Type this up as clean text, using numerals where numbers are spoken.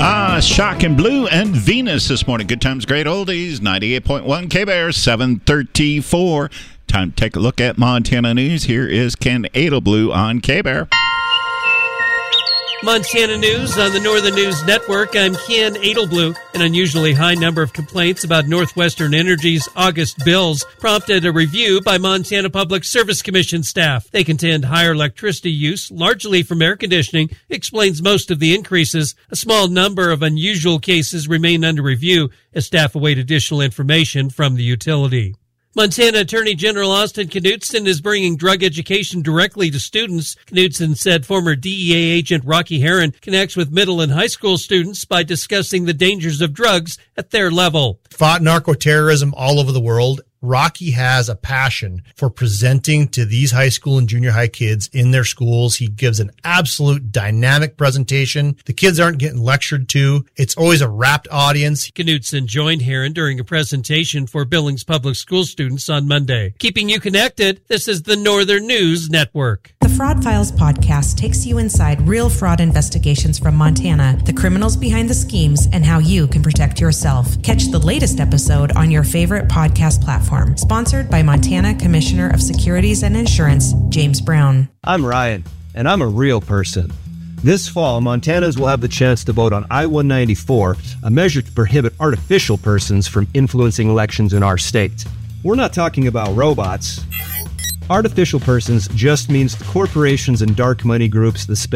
Shock and Blue and Venus this morning. Good times, great oldies. 98.1 K-Bear, 734. Time to take a look at Montana news. Here is Ken Edelblue on K-Bear. Montana News on the Northern News Network. I'm Ken Edelblue. An unusually high number of complaints about Northwestern Energy's August bills prompted a review by Montana Public Service Commission staff. They contend higher electricity use, largely from air conditioning, explains most of the increases. A small number of unusual cases remain under review as staff await additional information from the utility. Montana Attorney General Austin Knudsen is bringing drug education directly to students. Knudsen said former DEA agent Rocky Heron connects with middle and high school students by discussing the dangers of drugs at their level. Fought narco-terrorism all over the world. Rocky has a passion for presenting to these high school and junior high kids in their schools. He gives an absolute dynamic presentation. The kids aren't getting lectured to. It's always a rapt audience. Knudsen joined Heron during a presentation for Billings Public School students on Monday. Keeping you connected, this is the Northern News Network. The Fraud Files podcast takes you inside real fraud investigations from Montana, the criminals behind the schemes, and how you can protect yourself. Catch the latest episode on your favorite podcast platform. Sponsored by Montana Commissioner of Securities and Insurance, James Brown. I'm Ryan, and I'm a real person. This fall, Montanans will have the chance to vote on I-194, a measure to prohibit artificial persons from influencing elections in our state. We're not talking about robots. Artificial persons just means the corporations and dark money groups that spend